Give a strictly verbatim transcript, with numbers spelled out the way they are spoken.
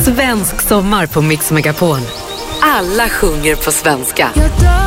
Svensk sommar på Mix Megapol. Alla sjunger på svenska.